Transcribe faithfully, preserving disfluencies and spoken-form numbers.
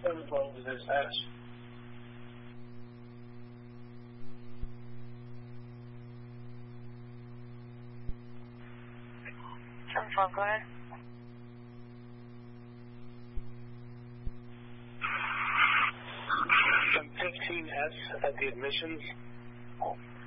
seven twelve is dispatch. seven twelve, go ahead. I'm fifteen S at the admissions.